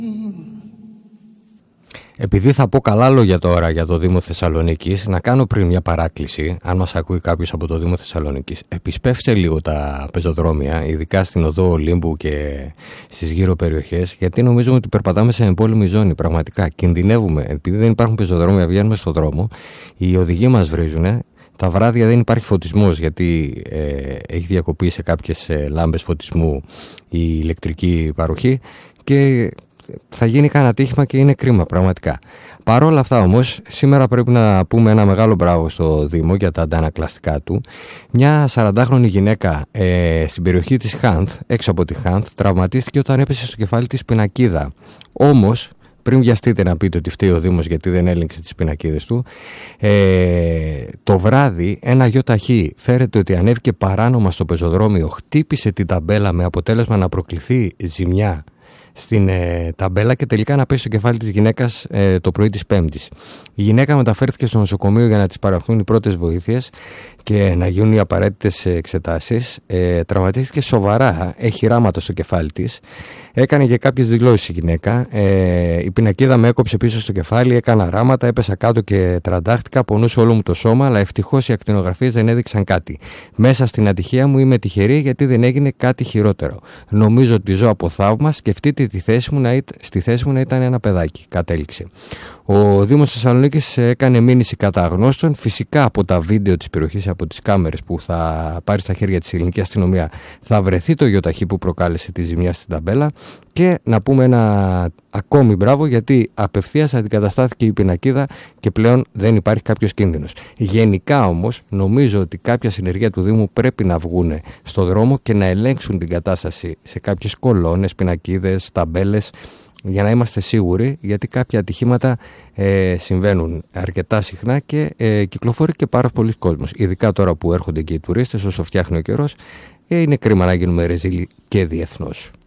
Επειδή θα πω καλά λόγια τώρα για το Δήμο Θεσσαλονίκης, να κάνω πριν μια παράκληση, αν μας ακούει κάποιος από το Δήμο Θεσσαλονίκης, επισπεύστε λίγο τα πεζοδρόμια, ειδικά στην οδό Ολύμπου και στις γύρω περιοχές, γιατί νομίζουμε ότι περπατάμε σε εμπόλεμη ζώνη. Πραγματικά κινδυνεύουμε, επειδή δεν υπάρχουν πεζοδρόμια, βγαίνουμε στον δρόμο, οι οδηγοί μας βρίζουν. Τα βράδια δεν υπάρχει φωτισμός, γιατί έχει διακοπεί σε κάποιες λάμπες φωτισμού η ηλεκτρική παροχή και θα γίνει κανένα ατύχημα και είναι κρίμα πραγματικά. Παρ' όλα αυτά όμως, σήμερα πρέπει να πούμε ένα μεγάλο μπράβο στο Δήμο για τα αντανακλαστικά του. Μια 40χρονη γυναίκα στην περιοχή της Χάνθ, έξω από τη Χάνθ, τραυματίστηκε όταν έπεσε στο κεφάλι της πινακίδα. Όμως, πριν βιαστείτε να πείτε ότι φταίει ο Δήμος γιατί δεν έλεγξε τις πινακίδες του, το βράδυ ένα γιοταχή φέρεται ότι ανέβηκε παράνομα στο πεζοδρόμιο, χτύπησε την ταμπέλα με αποτέλεσμα να προκληθεί ζημιά στην ταμπέλα και τελικά να πέσει στο κεφάλι της γυναίκας το πρωί της Πέμπτης. Η γυναίκα μεταφέρθηκε στο νοσοκομείο για να της παραχθούν οι πρώτες βοήθειες και να γίνουν οι απαραίτητες εξετάσεις. Τραυματίστηκε σοβαρά, έχει ράματα στο κεφάλι της. Έκανε και κάποιες δηλώσεις η γυναίκα. Η πινακίδα με έκοψε πίσω στο κεφάλι, έκανα ράματα, έπεσα κάτω και τραντάχτηκα, πονούσε όλο μου το σώμα, αλλά ευτυχώς οι ακτινογραφίες δεν έδειξαν κάτι. Μέσα στην ατυχία μου είμαι τυχερή γιατί δεν έγινε κάτι χειρότερο. Νομίζω ότι ζω από θαύμα. Σκεφτείτε στη θέση μου να ήταν ένα παιδάκι. Κατέληξε. Ο Δήμος Θεσσαλονίκης έκανε μήνυση κατά αγνώστων. Φυσικά από τα βίντεο της περιοχής, από τις κάμερες που θα πάρει στα χέρια της ελληνική αστυνομία, θα βρεθεί το γιοταχή που προκάλεσε τη ζημιά στην ταμπέλα. Και να πούμε ένα ακόμη μπράβο, γιατί απευθείας αντικαταστάθηκε η πινακίδα και πλέον δεν υπάρχει κάποιος κίνδυνος. Γενικά όμως νομίζω ότι κάποια συνεργεία του Δήμου πρέπει να βγουν στο δρόμο και να ελέγξουν την κατάσταση σε κάποιες κολόνες, πινακίδες, ταμπέλες, για να είμαστε σίγουροι, γιατί κάποια ατυχήματα συμβαίνουν αρκετά συχνά και κυκλοφορεί και πάρα πολλοί κόσμος. Ειδικά τώρα που έρχονται και οι τουρίστες, όσο φτιάχνει ο καιρός, είναι κρίμα να γίνουμε ρεζίλοι και διεθνώς.